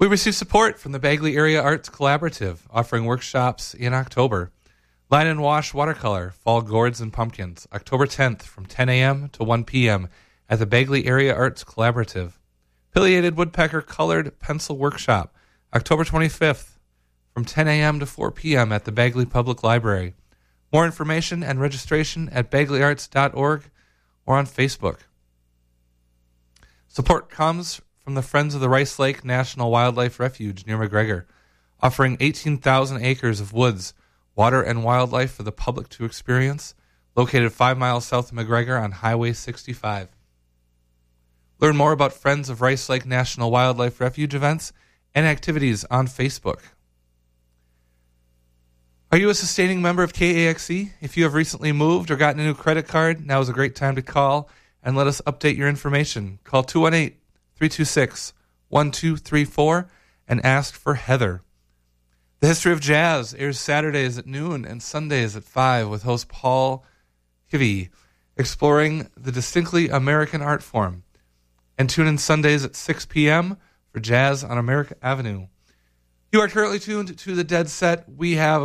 We received support from the Bagley Area Arts Collaborative, offering workshops in October. Line and Wash Watercolor, Fall Gourds and Pumpkins, October 10th from 10 a.m. to 1 p.m. at the Bagley Area Arts Collaborative. Pileated Woodpecker Colored Pencil Workshop, October 25th from 10 a.m. to 4 p.m. at the Bagley Public Library. More information and registration at bagleyarts.org or on Facebook. Support comes from the Friends of the Rice Lake National Wildlife Refuge near McGregor, offering 18,000 acres of woods, water, and wildlife for the public to experience, located 5 miles south of McGregor on Highway 65. Learn more about Friends of Rice Lake National Wildlife Refuge events and activities on Facebook. Are you a sustaining member of KAXE? If you have recently moved or gotten a new credit card, now is a great time to call and let us update your information. Call 218-326-1234 and ask for Heather. The History of Jazz airs Saturdays at noon and Sundays at 5 with host Paul Hivey, exploring the distinctly American art form. And tune in Sundays at 6 p.m. for Jazz on America Avenue. You are currently tuned to The Dead Set. We have